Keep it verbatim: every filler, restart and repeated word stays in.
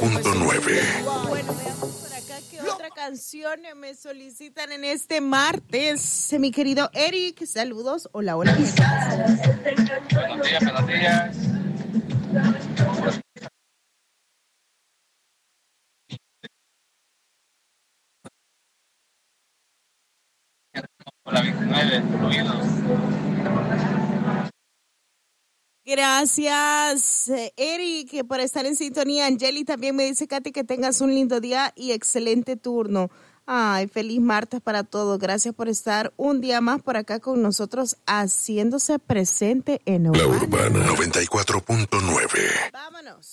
punto nueve. Bueno, veamos por acá qué otra canción me solicitan en este martes. Mi querido Eric, saludos. Hola, hola. Buenos días, buenos días. Hola, veintinueve, fluidos. Gracias, Eric, por estar en sintonía. Angeli también me dice, Katy, que tengas un lindo día y excelente turno. Ay, feliz martes para todos. Gracias por estar un día más por acá con nosotros, haciéndose presente en La Urbana. Urbana noventa y cuatro punto nueve. Vámonos.